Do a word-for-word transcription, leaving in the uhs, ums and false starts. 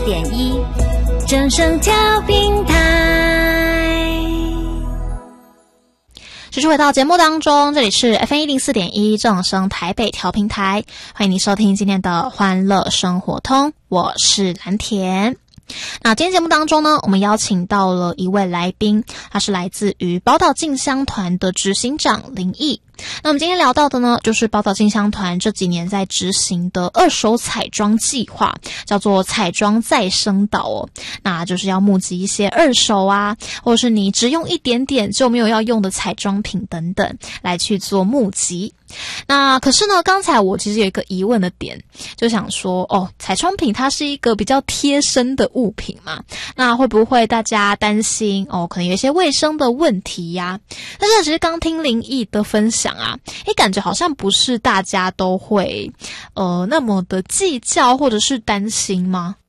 点一，正声调频台。 继续回到节目当中，这里是 F M 一零四点一正声台北调频台，欢迎您收听今天的欢乐生活通，我是蓝田。那今天节目当中呢，我们邀请到了一位来宾，他是来自于宝岛进香团的执行长林毅。那我们今天聊到的呢，就是宝岛进香团这几年在执行的二手彩妆计划，叫做彩妆再生岛哦。那就是要募集一些二手啊，或者是你只用一点点就没有要用的彩妆品等等，来去做募集。那可是呢，刚才我其实有一个疑问的点，就想说，哦，彩妆品它是一个比较贴身的物品嘛，那会不会大家担心哦，可能有一些卫生的问题呀？但是其实刚听林毅的分享啊，诶，感觉好像不是大家都会呃那么的计较或者是担心吗？